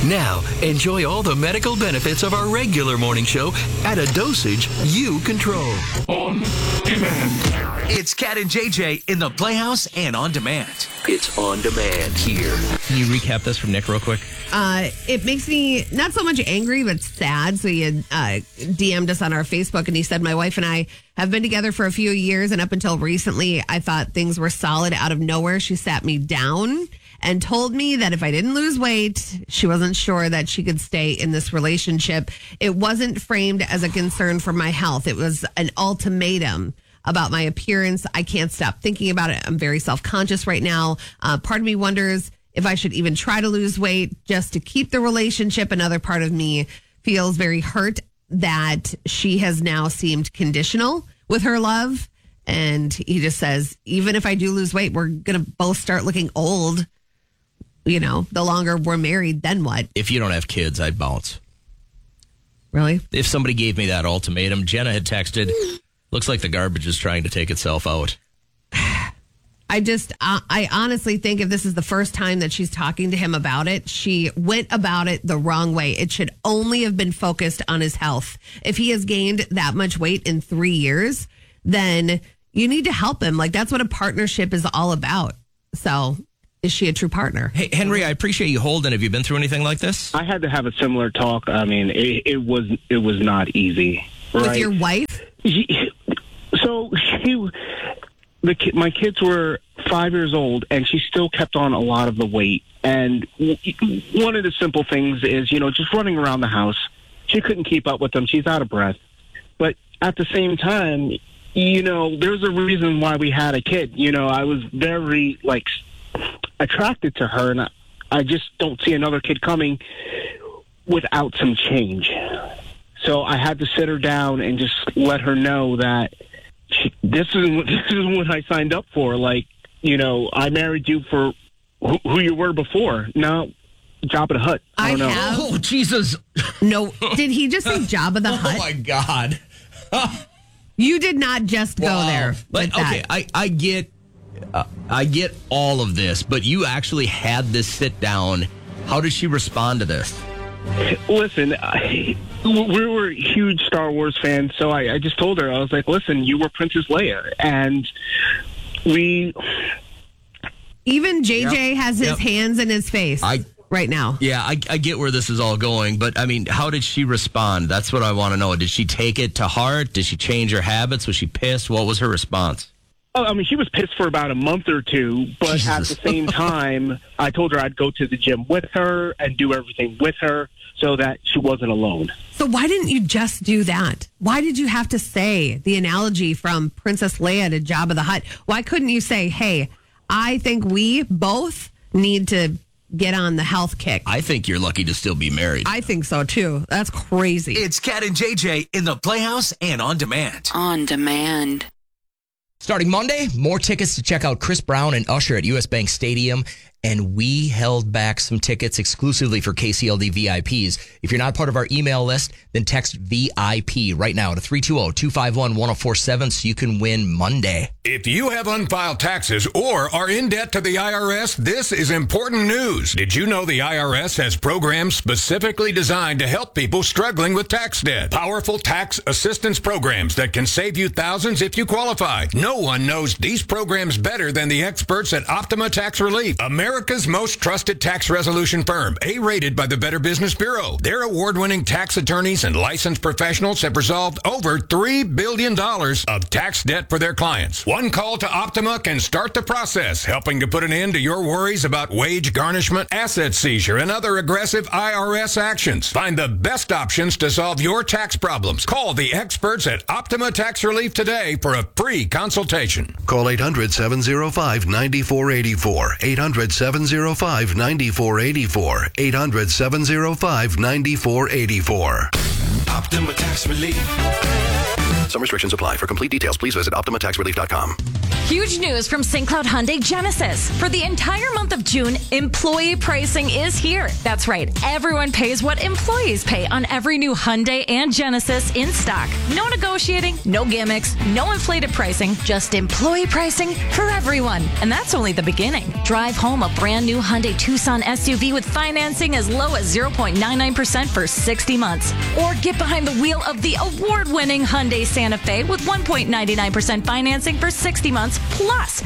Now, enjoy all the medical benefits of our regular morning show at a dosage you control. On demand. It's Cat and JJ in the Playhouse and on demand. It's on demand here. Can you recap this from Nick real quick? It makes me not so much angry, but sad. So he had DM'd us on our Facebook, and he said, my wife and I have been together for a few years, and up until recently, I thought things were solid. Out of nowhere, she sat me down and told me that if I didn't lose weight, she wasn't sure that she could stay in this relationship. It wasn't framed as a concern for my health. It was an ultimatum about my appearance. I can't stop thinking about it. I'm very self-conscious right now. Part of me wonders if I should even try to lose weight just to keep the relationship. Another part of me feels very hurt that she has now seemed conditional with her love. And he just says, even if I do lose weight, we're going to both start looking old. You know, the longer we're married, then what? If you don't have kids, I'd bounce. Really? If somebody gave me that ultimatum, Jenna had texted, looks like the garbage is trying to take itself out. I honestly think if this is the first time that she's talking to him about it, she went about it the wrong way. It should only have been focused on his health. If he has gained that much weight in 3 years, then you need to help him. Like, that's what a partnership is all about. So, is she a true partner? Hey, Henry, I appreciate you holding. Have you been through anything like this? I had to have a similar talk. I mean, it was not easy. Right? With your wife? So my kids were 5 years old, and she still kept on a lot of the weight. And one of the simple things is, just running around the house. She couldn't keep up with them. She's out of breath. But at the same time, there's a reason why we had a kid. I was very, attracted to her, and I just don't see another kid coming without some change. So I had to sit her down and just let her know that this is what I signed up for. I married you for who you were before. Now, Jabba the Hutt. I don't know. Oh, Jesus. No, did he just say Jabba the Hutt? Oh, my God. You did not just go there. But, okay, I get all of this, but you actually had this sit down. How did she respond to this? Listen, we were huge Star Wars fans, so I just told her, I was like, listen, you were Princess Leia, and even JJ has his hands in his face right now. Yeah, I get where this is all going, but, I mean, how did she respond? That's what I want to know. Did she take it to heart? Did she change her habits? Was she pissed? What was her response? Oh, I mean, she was pissed for about a month or two, but Jesus. At the same time, I told her I'd go to the gym with her and do everything with her so that she wasn't alone. So why didn't you just do that? Why did you have to say the analogy from Princess Leia to Jabba the Hutt? Why couldn't you say, hey, I think we both need to get on the health kick? I think you're lucky to still be married. I think so, too. That's crazy. It's Cat and JJ in the Playhouse and on demand. On demand. Starting Monday, more tickets to check out Chris Brown and Usher at US Bank Stadium. And we held back some tickets exclusively for KCLD VIPs. If you're not part of our email list, then text VIP right now to 320-251-1047 so you can win Monday. If you have unfiled taxes or are in debt to the IRS, this is important news. Did you know the IRS has programs specifically designed to help people struggling with tax debt? Powerful tax assistance programs that can save you thousands if you qualify. No one knows these programs better than the experts at Optima Tax Relief, America's most trusted tax resolution firm, A-rated by the Better Business Bureau. Their award-winning tax attorneys and licensed professionals have resolved over $3 billion of tax debt for their clients. One call to Optima can start the process, helping to put an end to your worries about wage garnishment, asset seizure, and other aggressive IRS actions. Find the best options to solve your tax problems. Call the experts at Optima Tax Relief today for a free consultation. Call 800-705-9484. 800-705-9484. 800-705-9484. Optima Tax Relief. Some restrictions apply. For complete details, please visit OptimaTaxRelief.com. Huge news from St. Cloud Hyundai Genesis. For the entire month of June, employee pricing is here. That's right. Everyone pays what employees pay on every new Hyundai and Genesis in stock. No negotiating, no gimmicks, no inflated pricing, just employee pricing for everyone. And that's only the beginning. Drive home a brand new Hyundai Tucson SUV with financing as low as 0.99% for 60 months. Or get behind the wheel of the award-winning Hyundai Santa Fe with 1.99% financing for 60 months plus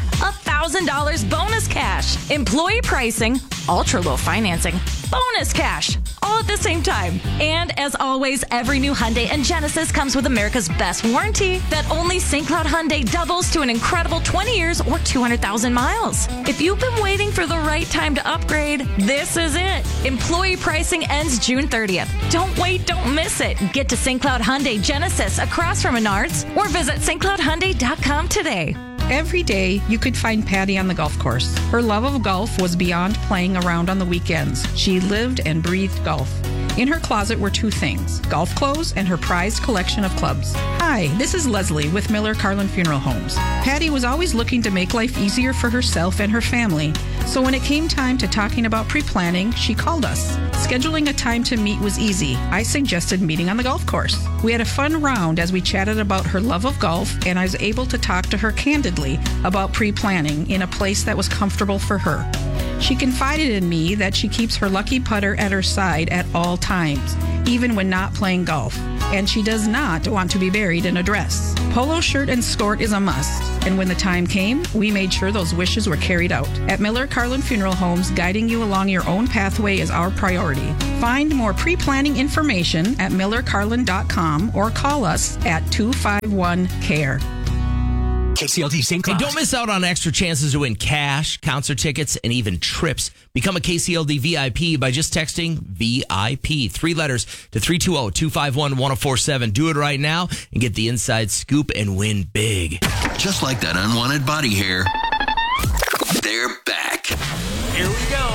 $1,000 bonus cash. Employee pricing, ultra-low financing, bonus cash, all at the same time. And as always, every new Hyundai and Genesis comes with America's best warranty that only St. Cloud Hyundai doubles to an incredible 20 years or 200,000 miles. If you've been waiting for the right time to upgrade, this is it. Employee pricing ends June 30th. Don't wait, don't miss it. Get to St. Cloud Hyundai Genesis across from Menards or visit stcloudhyundai.com today. Every day, you could find Patty on the golf course. Her love of golf was beyond playing around on the weekends. She lived and breathed golf. In her closet were two things, golf clothes and her prized collection of clubs. Hi, this is Leslie with Miller Carlin Funeral Homes. Patty was always looking to make life easier for herself and her family. So when it came time to talking about pre-planning, she called us. Scheduling a time to meet was easy. I suggested meeting on the golf course. We had a fun round as we chatted about her love of golf, and I was able to talk to her candidly about pre-planning in a place that was comfortable for her. She confided in me that she keeps her lucky putter at her side at all times, even when not playing golf. And she does not want to be buried in a dress. Polo shirt and skirt is a must. And when the time came, we made sure those wishes were carried out. At Miller Carlin Funeral Homes, guiding you along your own pathway is our priority. Find more pre-planning information at millercarlin.com or call us at 251-CARE. KCLD St. Hey, Cloud. don't miss out on extra chances to win cash, concert tickets, and even trips. Become a KCLD VIP by just texting VIP, 3 letters, to 320-251-1047. Do it right now and get the inside scoop and win big. Just like that unwanted body hair. They're back. Here we go.